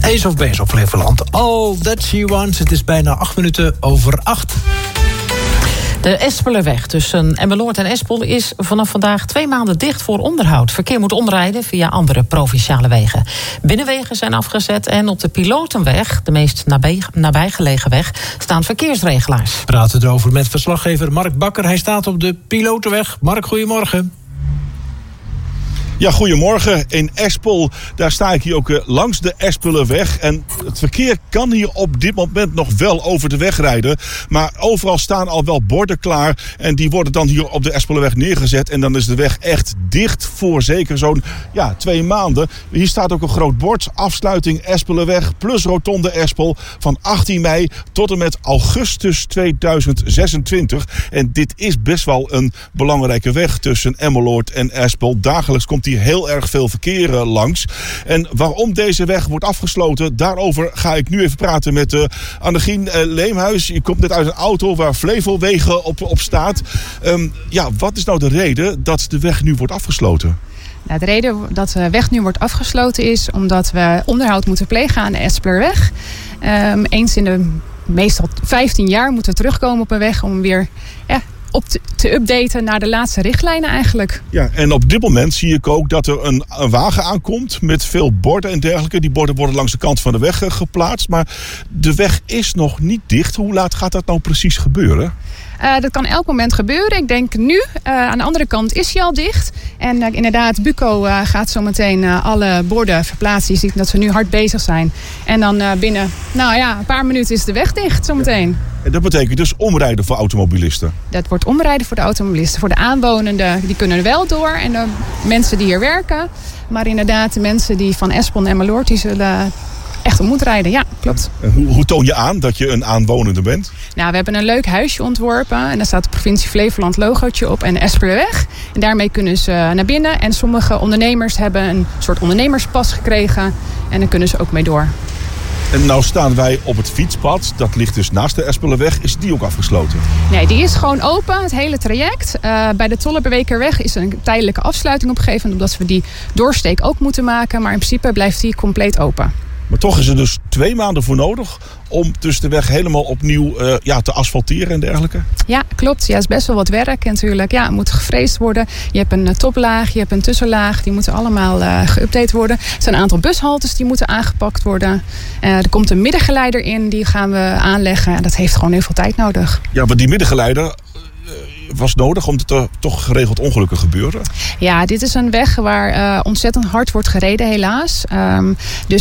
Ace of Base op Flevoland. All That She Wants. Het is bijna 8:08. De Espelerweg tussen Emmeloord en Espel is vanaf vandaag 2 maanden dicht voor onderhoud. Verkeer moet omrijden via andere provinciale wegen. Binnenwegen zijn afgezet en op de Pilotenweg, de meest nabijgelegen weg, staan verkeersregelaars. We praten erover met verslaggever Mark Bakker. Hij staat op de Pilotenweg. Mark, goedemorgen. Ja, goedemorgen. In Espel, daar sta ik hier ook langs de Espelerweg. En het verkeer kan hier op dit moment nog wel over de weg rijden. Maar overal staan al wel borden klaar. En die worden dan hier op de Espelerweg neergezet. En dan is de weg echt dicht voor zeker zo'n 2 maanden. Hier staat ook een groot bord. Afsluiting Espelerweg plus Rotonde Espel van 18 mei tot en met augustus 2026. En dit is best wel een belangrijke weg tussen Emmeloord en Espel. Dagelijks komt hier heel erg veel verkeer langs. En waarom deze weg wordt afgesloten, daarover ga ik nu even praten met Annegien Leemhuis. Je komt net uit een auto waar Flevowegen op staat. Wat is nou de reden dat de weg nu wordt afgesloten? Nou, de reden dat de weg nu wordt afgesloten is omdat we onderhoud moeten plegen aan de Espelerweg. Eens in de meestal 15 jaar moeten we terugkomen op een weg om weer te updaten naar de laatste richtlijnen eigenlijk. Ja, en op dit moment zie ik ook dat er een wagen aankomt met veel borden en dergelijke. Die borden worden langs de kant van de weg geplaatst. Maar de weg is nog niet dicht. Hoe laat gaat dat nou precies gebeuren? Dat kan elk moment gebeuren. Ik denk nu. Aan de andere kant is hij al dicht. En inderdaad, Buco gaat zo meteen alle borden verplaatsen. Je ziet dat ze nu hard bezig zijn. En dan binnen een paar minuten is de weg dicht zometeen. En dat betekent dus omrijden voor automobilisten? Dat wordt omrijden voor de automobilisten. Voor de aanwonenden, die kunnen er wel door. En de mensen die hier werken. Maar inderdaad, de mensen die van Espel en Emmeloord, die zullen echt om moeten rijden. Ja, klopt. En hoe toon je aan dat je een aanwonende bent? Nou, we hebben een leuk huisje ontworpen. En daar staat het provincie Flevoland logootje op en de Espelerweg. En daarmee kunnen ze naar binnen. En sommige ondernemers hebben een soort ondernemerspas gekregen. En daar kunnen ze ook mee door. En nou staan wij op het fietspad. Dat ligt dus naast de Espelerweg. Is die ook afgesloten? Nee, die is gewoon open, het hele traject. Bij de Tollebewekerweg is er een tijdelijke afsluiting opgegeven, omdat we die doorsteek ook moeten maken. Maar in principe blijft die compleet open. Maar toch is er dus 2 maanden voor nodig om dus de weg helemaal opnieuw te asfalteren en dergelijke? Ja, klopt. Ja, het is best wel wat werk natuurlijk. Ja, het moet gefreesd worden. Je hebt een toplaag, je hebt een tussenlaag. Die moeten allemaal geüpdate worden. Er zijn een aantal bushaltes die moeten aangepakt worden. Er komt een middengeleider in, die gaan we aanleggen. En dat heeft gewoon heel veel tijd nodig. Ja, maar die middengeleider was nodig omdat er toch geregeld ongelukken gebeuren? Ja, dit is een weg waar ontzettend hard wordt gereden helaas. Dus